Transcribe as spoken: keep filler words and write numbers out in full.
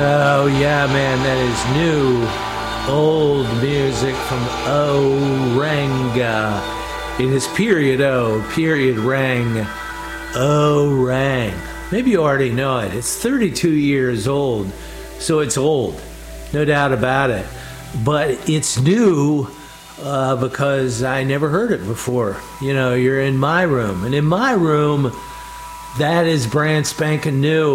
Oh yeah, man, that is new, old music from Oranga. It is period O, period Rang, Orang. Maybe you already know it. It's thirty-two years old, so it's old, no doubt about it. But it's new uh, because I never heard it before. You know, you're in my room, and in my room, that is brand spanking new.